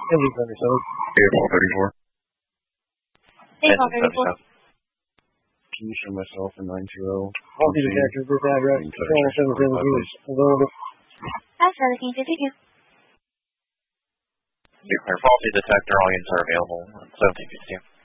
Engine 77. Vehicle 34. Vehicle 34. Can you show myself in 920? All the detectives, this address, 772, available. That's 1752. Nuclear faulty detector, all units are available on 1752.